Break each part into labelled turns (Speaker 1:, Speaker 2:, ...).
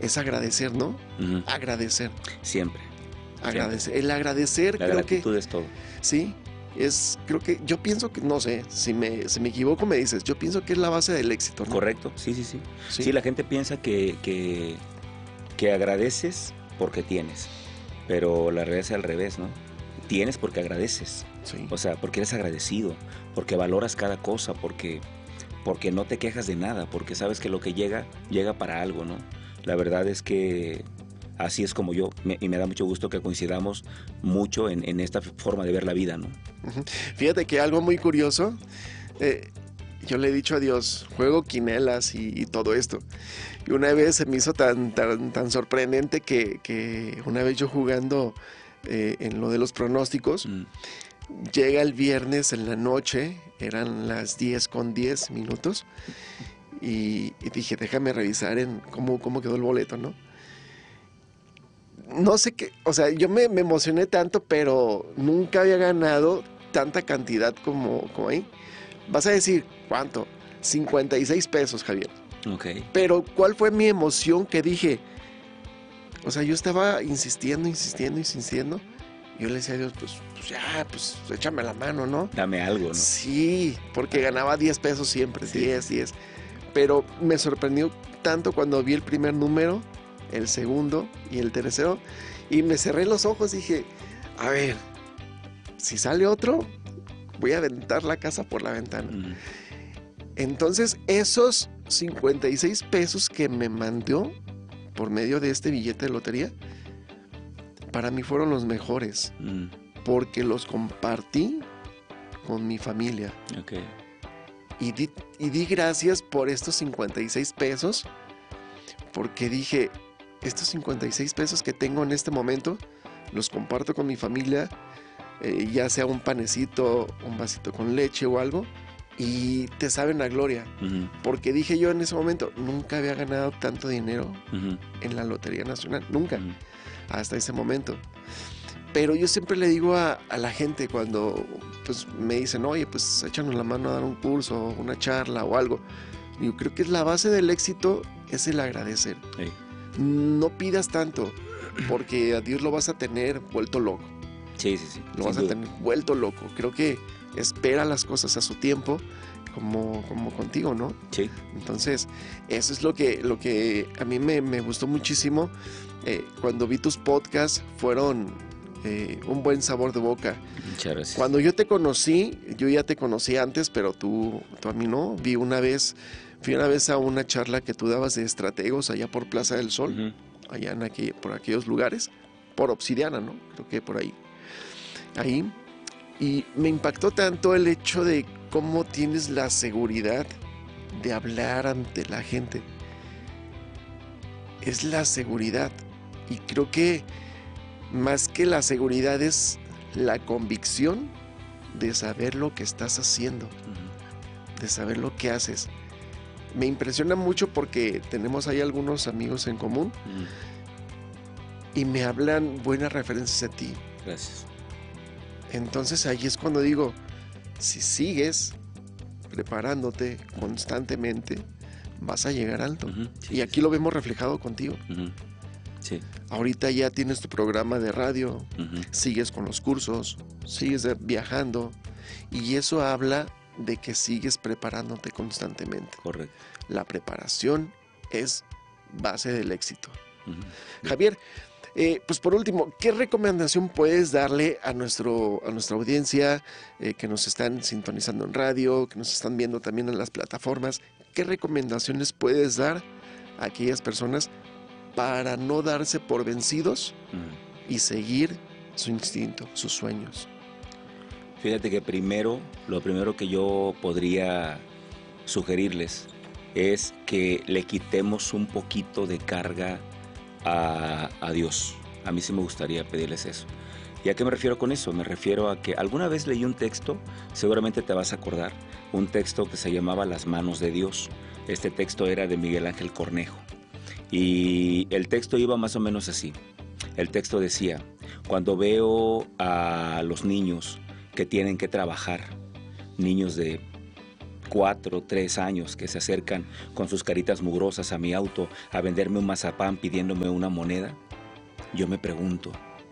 Speaker 1: es agradecer, ¿no? Agradecer.
Speaker 2: Siempre.
Speaker 1: Agradecer. El agradecer,
Speaker 2: la
Speaker 1: creo
Speaker 2: gratitud
Speaker 1: que
Speaker 2: es todo.
Speaker 1: sí, creo que yo pienso que, no sé, si me equivoco me dices, yo pienso que es la base del éxito, ¿no?
Speaker 2: Correcto, sí. Sí, la gente piensa que agradeces porque tienes, pero la realidad es al revés, ¿no? Tienes porque agradeces,
Speaker 1: Sí.
Speaker 2: o sea, porque eres agradecido, porque valoras cada cosa, porque no te quejas de nada, porque sabes que lo que llega para algo, ¿no? La verdad es que así es como yo, y me da mucho gusto que coincidamos mucho en esta forma de ver la vida, ¿no?
Speaker 1: Fíjate que algo muy curioso, yo le he dicho a Dios, juego quinelas y todo esto. Y una vez se me hizo tan sorprendente que una vez yo jugando en lo de los pronósticos, llega el viernes en la noche, eran las 10:10, y dije, déjame revisar en cómo quedó el boleto, ¿no? No sé qué, o sea, yo me emocioné tanto, pero nunca había ganado tanta cantidad como ahí. Vas a decir, ¿cuánto? 56 pesos, Javier.
Speaker 2: Ok.
Speaker 1: Pero ¿cuál fue mi emoción que dije? O sea, yo estaba insistiendo. Yo le decía a Dios, pues ya, pues échame la mano, ¿no?
Speaker 2: Dame algo, ¿no?
Speaker 1: Sí, porque ganaba 10 pesos siempre,
Speaker 2: Sí.
Speaker 1: 10. Pero me sorprendió tanto cuando vi el primer número, el segundo y el tercero, y me cerré los ojos y dije, a ver, si sale otro, voy a aventar la casa por la ventana. Entonces, esos 56 pesos que me mandó por medio de este billete de lotería, para mí fueron los mejores, porque los compartí con mi familia.
Speaker 2: Okay.
Speaker 1: Y di gracias por estos 56 pesos, porque dije, estos 56 pesos que tengo en este momento, los comparto con mi familia, ya sea un panecito, un vasito con leche o algo, y te saben a gloria. Porque dije yo en ese momento, nunca había ganado tanto dinero en la Lotería Nacional, nunca, hasta ese momento. Pero yo siempre le digo a la gente cuando pues, me dicen, oye, pues échanos la mano a dar un curso, una charla o algo. Yo creo que la base del éxito es el agradecer.
Speaker 2: Sí.
Speaker 1: No pidas tanto, porque a Dios lo vas a tener vuelto loco.
Speaker 2: Sí.
Speaker 1: Lo vas a tener vuelto loco. Creo que espera las cosas a su tiempo, como contigo, ¿no?
Speaker 2: Sí.
Speaker 1: Entonces, eso es lo que a mí me gustó muchísimo. Cuando vi tus podcasts, fueron un buen sabor de boca.
Speaker 2: Muchas gracias.
Speaker 1: Cuando yo te conocí, yo ya te conocí antes, pero tú a mí no. Fui una vez a una charla que tú dabas de estrategos allá por Plaza del Sol, allá por aquellos lugares, por Obsidiana, ¿no? Creo que por ahí. Y me impactó tanto el hecho de cómo tienes la seguridad de hablar ante la gente. Es la seguridad. Y creo que más que la seguridad es la convicción de saber lo que estás haciendo, de saber lo que haces. Me impresiona mucho porque tenemos ahí algunos amigos en común y me hablan buenas referencias de ti.
Speaker 2: Gracias.
Speaker 1: Entonces ahí es cuando digo, si sigues preparándote constantemente, vas a llegar alto.
Speaker 2: Sí,
Speaker 1: y aquí lo vemos reflejado contigo.
Speaker 2: Sí.
Speaker 1: Ahorita ya tienes tu programa de radio, sigues con los cursos, sigues viajando, y eso habla de que sigues preparándote constantemente.
Speaker 2: Correcto.
Speaker 1: La preparación es base del éxito. Javier, pues por último, ¿qué recomendación puedes darle a nuestra audiencia que nos están sintonizando en radio, que nos están viendo también en las plataformas? ¿Qué recomendaciones puedes dar a aquellas personas para no darse por vencidos y seguir su instinto, sus sueños?
Speaker 2: Fíjate que lo primero que yo podría sugerirles es que le quitemos un poquito de carga a Dios. A mí sí me gustaría pedirles eso. ¿Y a qué me refiero con eso? Me refiero a que alguna vez leí un texto, seguramente te vas a acordar, un texto que se llamaba Las manos de Dios. Este texto era de Miguel Ángel Cornejo. Y el texto iba más o menos así. El texto decía, cuando veo a los niños que tienen que trabajar, niños de 4, 3 años que se acercan con sus caritas mugrosas a mi auto a venderme un mazapán pidiéndome una moneda, yo me pregunto,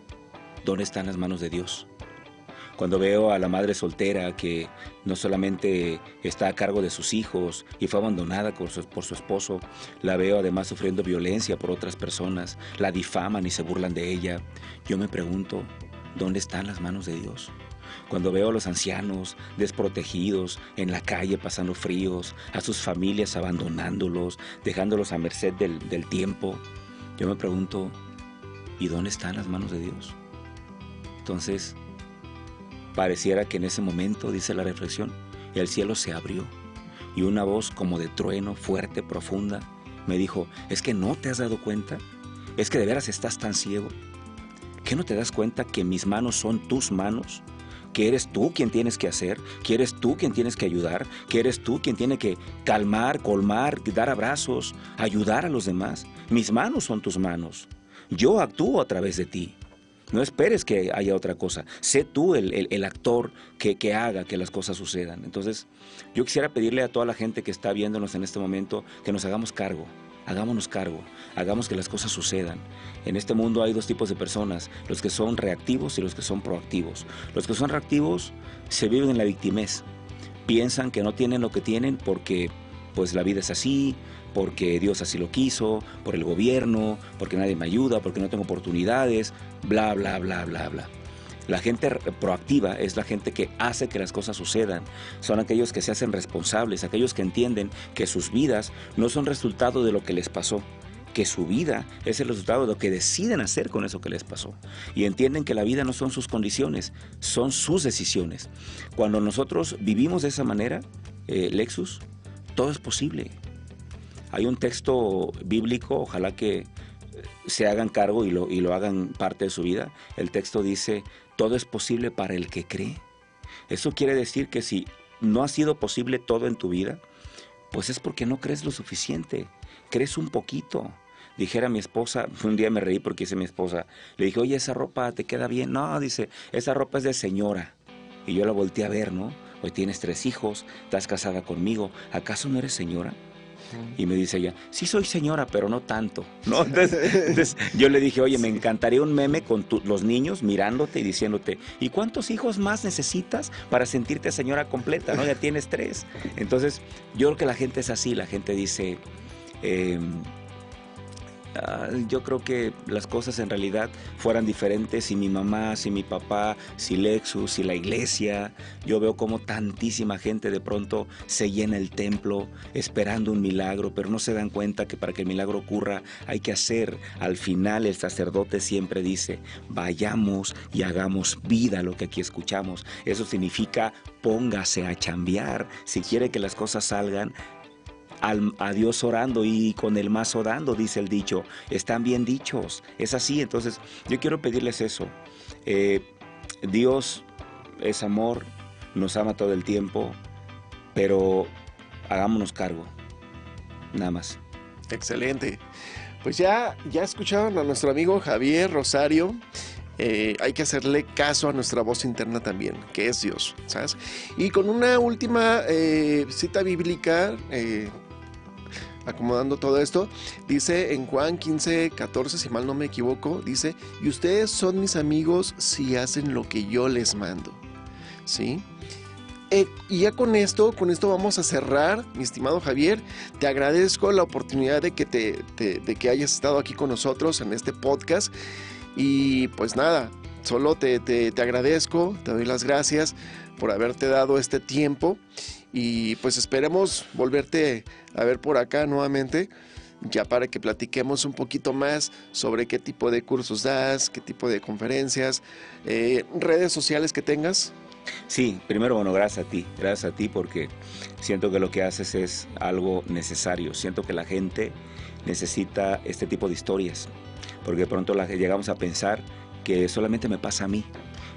Speaker 2: ¿dónde están las manos de Dios? Cuando veo a la madre soltera que no solamente está a cargo de sus hijos y fue abandonada por su esposo, la veo además sufriendo violencia por otras personas, la difaman y se burlan de ella, yo me pregunto, ¿dónde están las manos de Dios? Cuando veo a los ancianos desprotegidos en la calle pasando fríos, a sus familias abandonándolos, dejándolos a merced del tiempo, yo me pregunto, ¿y dónde están las manos de Dios? Entonces, pareciera que en ese momento, dice la reflexión, el cielo se abrió y una voz como de trueno, fuerte, profunda, me dijo, ¿es que no te has dado cuenta? ¿Es que de veras estás tan ciego? ¿Que no te das cuenta que mis manos son tus manos? ¿Que eres tú quien tienes que hacer? ¿Que eres tú quien tienes que ayudar? ¿Que eres tú quien tiene que calmar, colmar, dar abrazos, ayudar a los demás? Mis manos son tus manos. Yo actúo a través de ti. No esperes que haya otra cosa. Sé tú el actor que haga que las cosas sucedan. Entonces, yo quisiera pedirle a toda la gente que está viéndonos en este momento que nos hagamos cargo. Hagámonos cargo, hagamos que las cosas sucedan. En este mundo hay dos tipos de personas, los que son reactivos y los que son proactivos. Los que son reactivos se viven en la victimez. Piensan que no tienen lo que tienen porque pues la vida es así, porque Dios así lo quiso, por el gobierno, porque nadie me ayuda, porque no tengo oportunidades, bla, bla, bla, bla, bla. La gente proactiva es la gente que hace que las cosas sucedan. Son aquellos que se hacen responsables, aquellos que entienden que sus vidas no son resultado de lo que les pasó, que su vida es el resultado de lo que deciden hacer con eso que les pasó. Y entienden que la vida no son sus condiciones, son sus decisiones. Cuando nosotros vivimos de esa manera, Lexus, todo es posible. Hay un texto bíblico, ojalá que se hagan cargo y lo hagan parte de su vida. El texto dice, todo es posible para el que cree. Eso quiere decir que si no ha sido posible todo en tu vida, pues es porque no crees lo suficiente, crees un poquito. Dijera mi esposa, un día me reí porque dice mi esposa, le dije, oye, ¿esa ropa te queda bien? No, dice, esa ropa es de señora. Y yo la volteé a ver, ¿no? Hoy tienes 3 hijos, estás casada conmigo, ¿acaso no eres señora? Y me dice ella, sí soy señora, pero no tanto, ¿no? Entonces yo le dije, oye, me encantaría un meme con los niños mirándote y diciéndote, ¿y cuántos hijos más necesitas para sentirte señora completa, ¿no? Ya tienes 3. Entonces, yo creo que la gente es así, la gente dice, yo creo que las cosas en realidad fueran diferentes si mi mamá, si mi papá, si Lexus, si la iglesia. Yo veo como tantísima gente de pronto se llena el templo esperando un milagro, pero no se dan cuenta que para que el milagro ocurra hay que hacer. Al final el sacerdote siempre dice, vayamos y hagamos vida lo que aquí escuchamos. Eso significa póngase a chambear. Si quiere que las cosas salgan, a Dios orando y con el mazo dando, dice el dicho. Están bien dichos, es así. Entonces yo quiero pedirles eso. Dios es amor, nos ama todo el tiempo, pero hagámonos cargo, nada más.
Speaker 1: Excelente. Pues ya escucharon a nuestro amigo Javier Rosario. Hay que hacerle caso a nuestra voz interna también, que es Dios, ¿sabes? Y con una última cita bíblica, acomodando todo esto, dice en Juan 15:14, si mal no me equivoco, dice, y ustedes son mis amigos si hacen lo que yo les mando, ¿sí? Y ya con esto vamos a cerrar, mi estimado Javier. Te agradezco la oportunidad de que hayas estado aquí con nosotros en este podcast. Y pues nada, solo te agradezco, te doy las gracias por haberte dado este tiempo. Y pues esperemos volverte a ver por acá nuevamente, ya para que platiquemos un poquito más sobre qué tipo de cursos das, qué tipo de conferencias, redes sociales que tengas.
Speaker 2: Sí, primero, bueno, gracias a ti porque siento que lo que haces es algo necesario. Siento que la gente necesita este tipo de historias, porque de pronto llegamos a pensar que solamente me pasa a mí.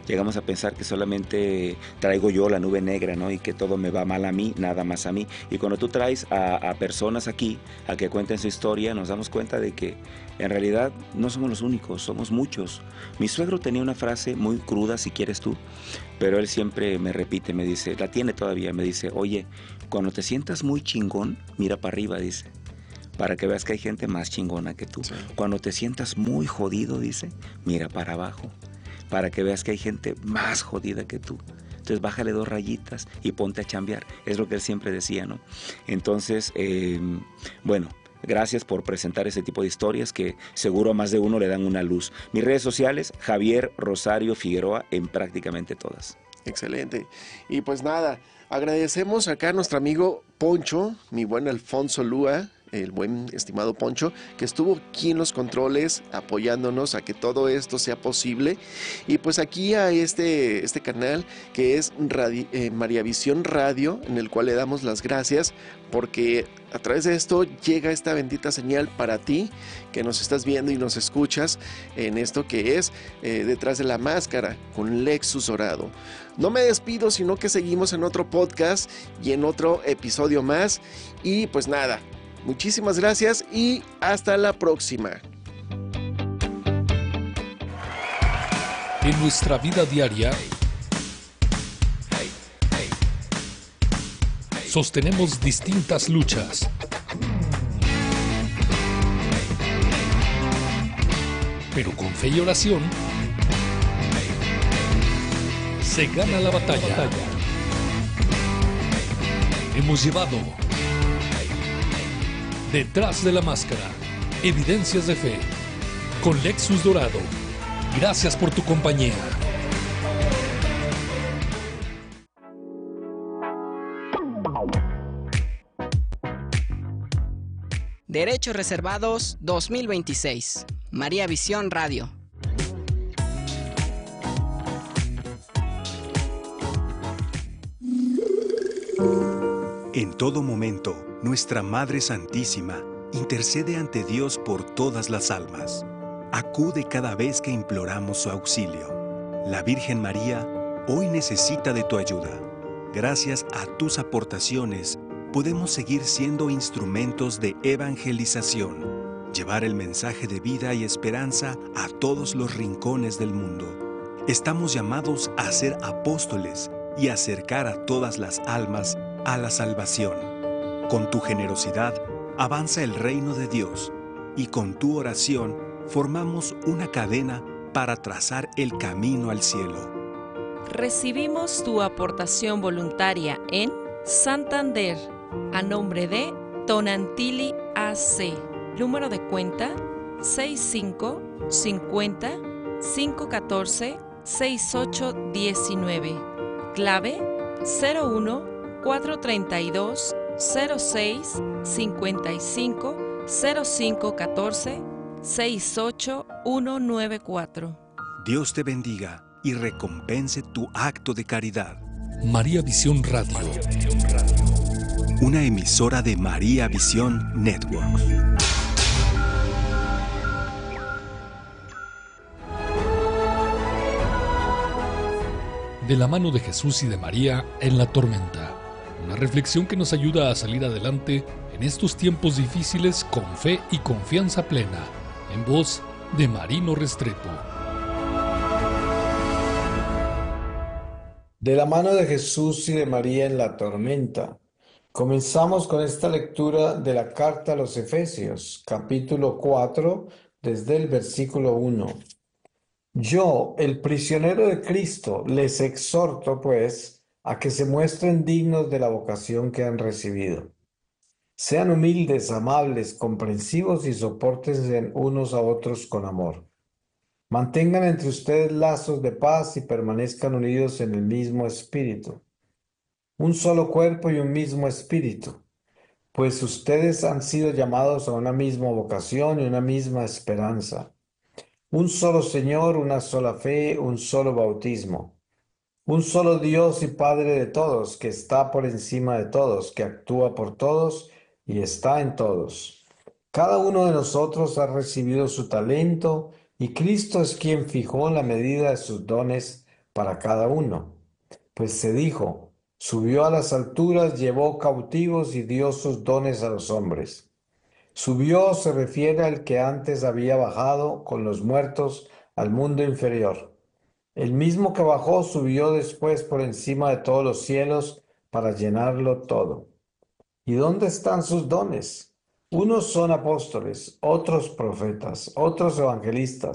Speaker 2: Llegamos a pensar que solamente traigo yo la nube negra, ¿no? Y que todo me va mal a mí, nada más a mí. Y cuando tú traes a personas aquí a que cuenten su historia, nos damos cuenta de que en realidad no somos los únicos, somos muchos. Mi suegro tenía una frase muy cruda, si quieres tú, pero él siempre me repite, me dice, la tiene todavía, me dice, oye, cuando te sientas muy chingón, mira para arriba, dice, para que veas que hay gente más chingona que tú.
Speaker 1: Sí.
Speaker 2: Cuando te sientas muy jodido, dice, mira para abajo, para que veas que hay gente más jodida que tú. Entonces bájale 2 rayitas y ponte a chambear. Es lo que él siempre decía, ¿no? Entonces, bueno, gracias por presentar ese tipo de historias que seguro a más de uno le dan una luz. Mis redes sociales, Javier Rosario Figueroa, en prácticamente todas.
Speaker 1: Excelente. Y pues nada, agradecemos acá a nuestro amigo Poncho, mi buen Alfonso Lúa, el buen estimado Poncho, que estuvo aquí en los controles apoyándonos a que todo esto sea posible. Y pues aquí a este canal que es María Visión Radio, en el cual le damos las gracias porque a través de esto llega esta bendita señal para ti que nos estás viendo y nos escuchas en esto que es Detrás de la Máscara con Lexus Dorado. No me despido, sino que seguimos en otro podcast y en otro episodio más. Y pues nada, muchísimas gracias y hasta la próxima.
Speaker 3: En nuestra vida diaria, sostenemos distintas luchas. Pero con fe y oración, se gana la batalla. Hemos llevado Detrás de la Máscara, Evidencias de Fe, con Lexus Dorado. Gracias por tu compañía.
Speaker 4: Derechos Reservados 2026. María Visión Radio.
Speaker 5: En todo momento, nuestra Madre Santísima intercede ante Dios por todas las almas. Acude cada vez que imploramos su auxilio. La Virgen María hoy necesita de tu ayuda. Gracias a tus aportaciones, podemos seguir siendo instrumentos de evangelización, llevar el mensaje de vida y esperanza a todos los rincones del mundo. Estamos llamados a ser apóstoles y acercar a todas las almas a la salvación. Con tu generosidad, avanza el reino de Dios y con tu oración formamos una cadena para trazar el camino al cielo.
Speaker 6: Recibimos tu aportación voluntaria en Santander, a nombre de Tonantili AC. Número de cuenta 65 50 514 6819. Clave 01 432 06 55 0514 68194.
Speaker 5: Dios te bendiga y recompense tu acto de caridad.
Speaker 3: María Visión Radio.
Speaker 5: Una emisora de María Visión Network.
Speaker 3: De la mano de Jesús y de María en la tormenta. Una reflexión que nos ayuda a salir adelante en estos tiempos difíciles con fe y confianza plena. En voz de Marino Restrepo.
Speaker 7: De la mano de Jesús y de María en la tormenta. Comenzamos con esta lectura de la carta a los Efesios, capítulo 4, desde el versículo 1. Yo, el prisionero de Cristo, les exhorto, pues, a que se muestren dignos de la vocación que han recibido. Sean humildes, amables, comprensivos y sopórtense unos a otros con amor. Mantengan entre ustedes lazos de paz y permanezcan unidos en el mismo espíritu. Un solo cuerpo y un mismo espíritu, pues ustedes han sido llamados a una misma vocación y una misma esperanza. Un solo Señor, una sola fe, un solo bautismo. Un solo Dios y Padre de todos, que está por encima de todos, que actúa por todos y está en todos. Cada uno de nosotros ha recibido su talento y Cristo es quien fijó la medida de sus dones para cada uno. Pues se dijo, subió a las alturas, llevó cautivos y dio sus dones a los hombres. Subió se refiere al que antes había bajado con los muertos al mundo inferior. El mismo que bajó subió después por encima de todos los cielos para llenarlo todo. ¿Y dónde están sus dones? Unos son apóstoles, otros profetas, otros evangelistas,